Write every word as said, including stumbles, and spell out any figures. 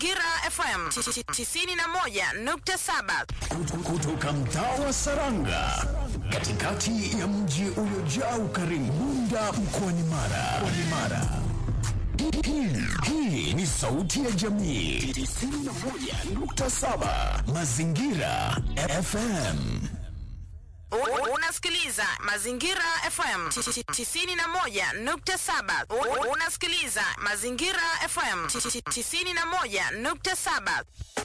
Gira F M tisini na moja nukta saba kutoka mtaa wa Saranga, katikati ya mji uliojaa ukarimu, Bunda mkoani Mara. Mkoani Mara. Hii, hii ni sauti ya jamii tisini na moja nukta saba Mazingira F M. Unasikiliza Mazingira F M tisini na moja nukta saba. Unasikiliza Mazingira F M tisini na moja nukta saba.